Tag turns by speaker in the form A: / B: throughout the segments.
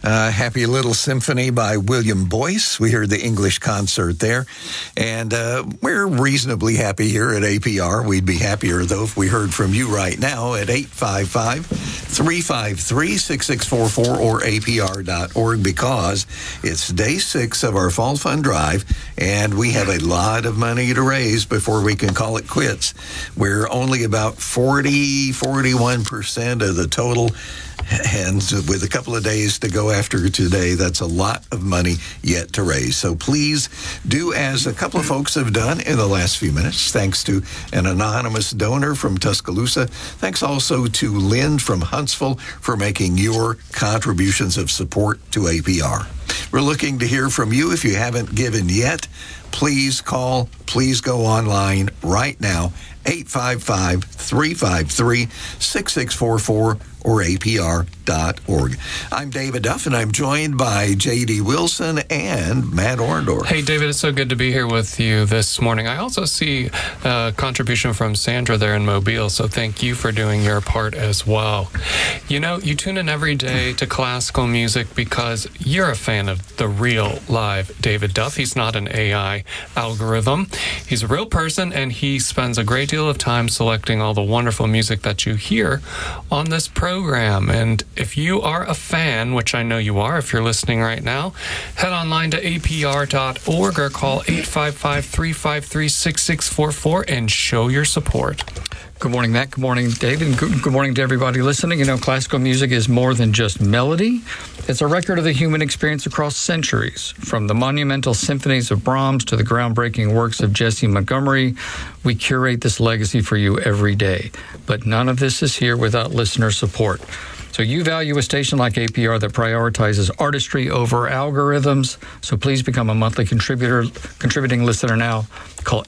A: Happy Little Symphony by William Boyce. We heard the English concert there. And we're reasonably happy here at APR. We'd be happier, though, if we heard from you right now at 855-353-6644 or apr.org, because it's day 6 of our Fall Fund Drive, and we have a lot of money to raise before we can call it quits. We're only about 41% of the total, and with a couple of days to go after today, that's a lot of money yet to raise. So please do as a couple of folks have done in the last few minutes. Thanks to an anonymous donor from Tuscaloosa. Thanks also to Lynn from Huntsville for making your contributions of support to APR. We're looking to hear from you. If you haven't given yet, please call, please go online right now, 855-353-6644 or apr.org. I'm David Duff, and I'm joined by J.D. Wilson and Matt Orndorff.
B: Hey, David, it's so good to be here with you this morning. I also see a contribution from Sandra there in Mobile, so thank you for doing your part as well. You know, you tune in every day to classical music because you're a fan of the real, live David Duff. He's not an AI algorithm. He's a real person, and he spends a great deal of time selecting all the wonderful music that you hear on this program. And if you are a fan, which I know you are if you're listening right now, head online to apr.org or call 855-353-6644 and show your support.
C: Good morning, Matt. Good morning, David. And good morning to everybody listening. You know, classical music is more than just melody. It's a record of the human experience across centuries. From the monumental symphonies of Brahms to the groundbreaking works of Jesse Montgomery, we curate this legacy for you every day. But none of this is here without listener support. So you value a station like APR that prioritizes artistry over algorithms. So please become a monthly contributing listener now. Call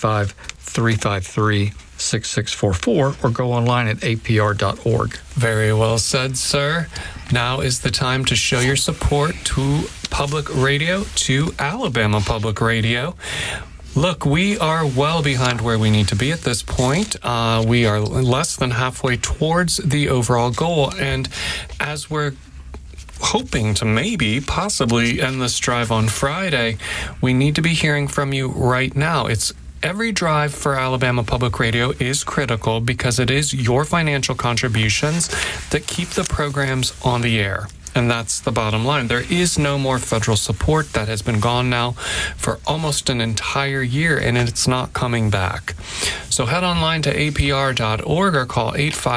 C: 855-353-6644 or go online at apr.org.
B: Very well said, sir. Now is the time to show your support to public radio, to Alabama Public Radio. Look, we are well behind where we need to be at this point. We are less than halfway towards the overall goal. And as we're hoping to possibly end this drive on Friday, we need to be hearing from you right now. Every drive for Alabama Public Radio is critical because it is your financial contributions that keep the programs on the air. And that's the bottom line. There is no more federal support. That has been gone now for almost an entire year, and it's not coming back. So head online to apr.org or call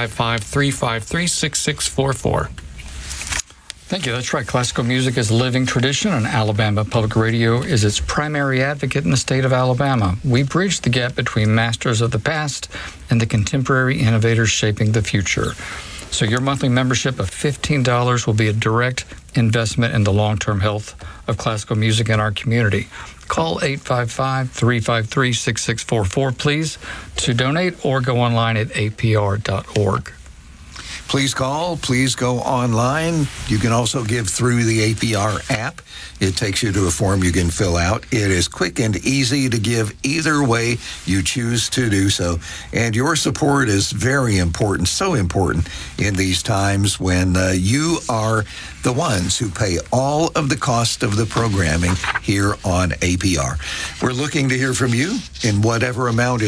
B: 855-353-6644.
C: Thank you. That's right. Classical music is a living tradition, and Alabama Public Radio is its primary advocate in the state of Alabama. We bridge the gap between masters of the past and the contemporary innovators shaping the future. So your monthly membership of $15 will be a direct investment in the long-term health of classical music in our community. Call 855-353-6644, please, to donate or go online at apr.org.
A: Please call, please go online. You can also give through the APR app. It takes you to a form you can fill out. It is quick and easy to give either way you choose to do so. And your support is very important, so important in these times when you are the ones who pay all of the cost of the programming here on APR. We're looking to hear from you in whatever amount